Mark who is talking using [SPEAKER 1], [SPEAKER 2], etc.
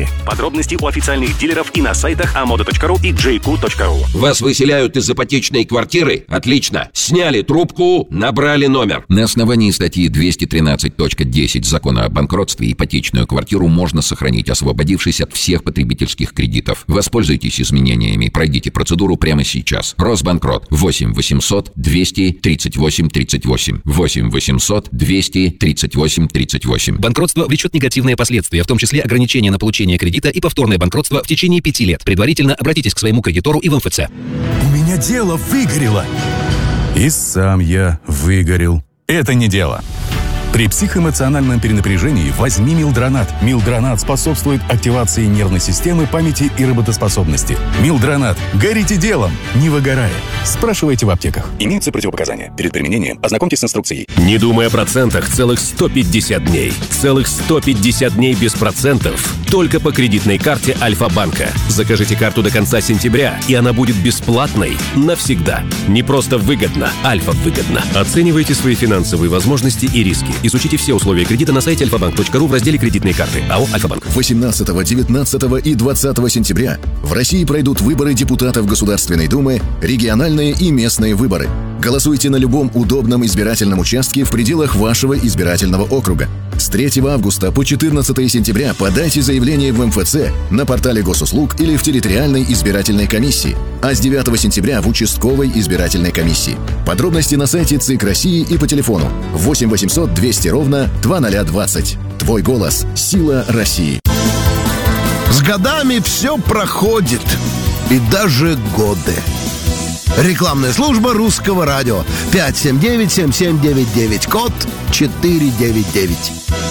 [SPEAKER 1] России. Подробности у официальных дилеров и на сайтах amoda.ru и jq.ru.
[SPEAKER 2] Вас выселяют из ипотечной квартиры? Отлично. Сняли трубку, набрали номер. На основании статьи 213.10 Закона о банкротстве ипотечную квартиру можно сохранить, освободившись от всех потребительских кредитов. Воспользуйтесь изменениями. Пройдите процедуру прямо сейчас. Росбанкрот. 8 800 238 38. 8 800 238 38.
[SPEAKER 3] Банкротство влечет негативные последствия, в том числе ограничение на получение кредита и повторное банкротство в течение 5 лет. Предварительно обратитесь к своему кредитору и в МФЦ.
[SPEAKER 4] У меня дело выгорело. И сам я выгорел. Это не дело. При психоэмоциональном перенапряжении возьми Милдронат. Милдронат способствует активации нервной системы, памяти и работоспособности. Милдронат. Горите делом, не выгорая. Спрашивайте в аптеках. Имеются противопоказания. Перед применением ознакомьтесь с инструкцией.
[SPEAKER 5] Не думай о процентах целых 150 дней. Целых 150 дней без процентов. Только по кредитной карте Альфа-банка. Закажите карту до конца сентября, и она будет бесплатной навсегда. Не просто выгодно, Альфа-выгодно. Оценивайте свои финансовые возможности и риски. Изучите все условия кредита на сайте alfabank.ru в разделе «Кредитные карты». АО «Альфа-банк».
[SPEAKER 6] 18, 19 и 20 сентября в России пройдут выборы депутатов Государственной Думы, региональные и местные выборы. Голосуйте на любом удобном избирательном участке в пределах вашего избирательного округа. С 3 августа по 14 сентября подайте заявление в МФЦ, на портале госуслуг или в территориальной избирательной комиссии, а с 9 сентября в участковой избирательной комиссии. Подробности на сайте ЦИК России и по телефону 8 800 200 ровно 2020. Твой голос – сила России.
[SPEAKER 7] С годами все проходит, и даже годы. Рекламная служба Русского радио. 579-7799, код 499.